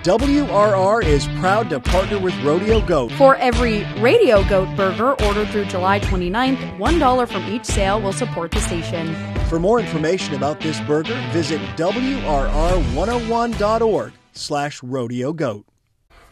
WRR is proud to partner with Rodeo Goat. For every Radio Goat burger ordered through July 29th, $1 from each sale will support the station. For more information about this burger, visit WRR101.org/Rodeo Goat.